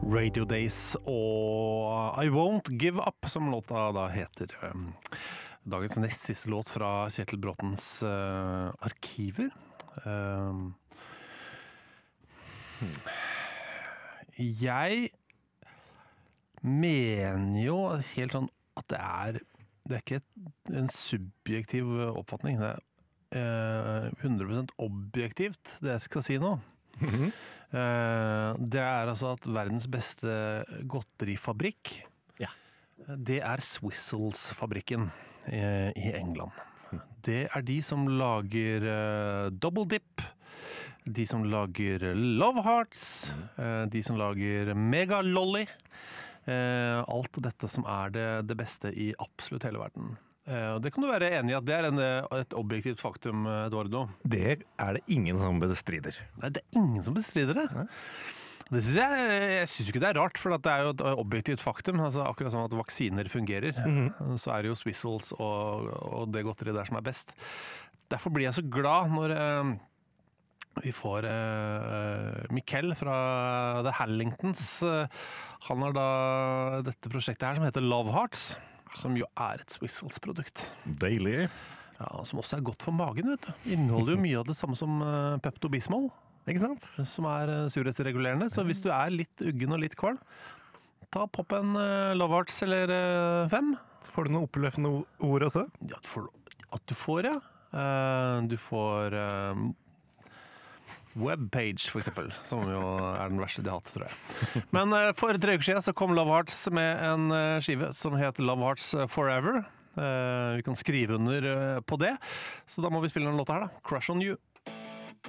Radio Days og I Won't Give Up, som låta da heter. Dagens nest siste låt fra Kjetil Bråtens arkiver. Jeg mener jo helt sånn at det er ikke en subjektiv oppfatning, det er 100% objektivt det jeg skal si nå. Det er altså at verdens beste godterifabrikk, det er Swizzles-fabrikken i England. Det er de som lager Double Dip, de som lager Love Hearts, de som lager Mega Lolly, alt dette som er det beste i absolutt hele verden. Det kan du være enig i at det er et objektivt faktum, Eduardo. Det er det ingen som bestrider. Nei, det er ingen som bestrider det. Det synes jeg synes ikke det er rart, for det er jo et objektivt faktum. Altså, akkurat som at vaksiner fungerer, så er det jo Swizzles og det godteriet der som er best. Derfor blir jeg så glad når vi får Mikkel fra The Hallingtons. Han har da dette prosjektet her som heter Love Hearts, som jo er et Swizzles-produkt. Deilig. Ja, som også er godt for magen, vet du. Inneholder jo mye av det samme som Pepto-Bismol. Ikke sant? Som er surhetsregulerende. Så hvis du er litt uggen og litt kvalm, ta popp en Love Hearts eller 5. Så får du noen oppløftende ord også. Ja, at du får, ja. Du får webpage, for eksempel, som jo er den verste de har hatt, tror jeg. Men for 3 uker siden så kom Love Hearts med en skive som heter Love Hearts Forever. Vi kan skrive under på det, så da må vi spille en låt her da. Crush on You.